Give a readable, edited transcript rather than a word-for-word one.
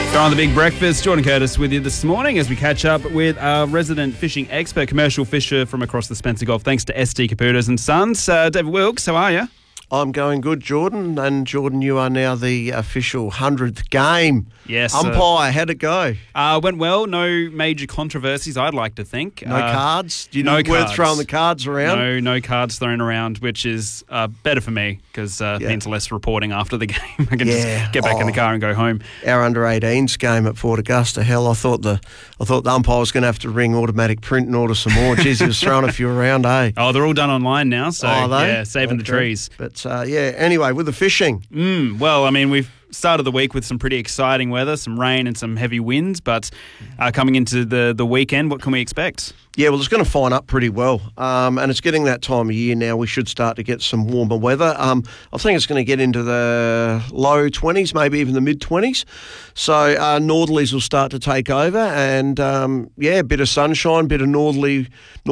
So on the Big Breakfast, Jordan Curtis with you this morning as we catch up with our resident fishing expert, commercial fisher from across the Spencer Gulf. Thanks to SD Caputos and Sons. David Wilkes, how are you? I'm going good, Jordan. And Jordan, you are now the official 100th game. Yes. Umpire, how'd it go? Went well. No major controversies, I'd like to think. No cards? Do you no know worth cards. throwing the cards around? No cards thrown around, which is better for me because it means less reporting after the game. I can just get back in the car and go home. Our under-18s game at Port Augusta, hell, I thought the umpire was going to have to ring automatic print and order some more. Jeez, he was throwing a few around, eh? Oh, they're all done online now, so saving the trees. But anyway, with the fishing. Well, I mean, we've started the week with some pretty exciting weather, some rain and some heavy winds, but coming into the weekend, what can we expect? Yeah, well, it's going to fine up pretty well, and it's getting that time of year now. We should start to get some warmer weather. I think it's going to get into the low 20s, maybe even the mid-20s. So northerlies will start to take over, and a bit of sunshine, bit of northerly